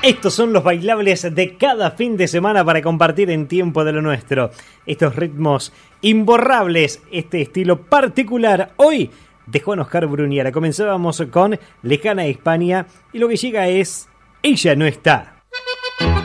Estos son los bailables de cada fin de semana para compartir en tiempo de lo nuestro. Estos ritmos imborrables, este estilo particular. Hoy de Juan Oscar Bruniera. Comenzábamos con Lejana España y lo que llega es Ella no está.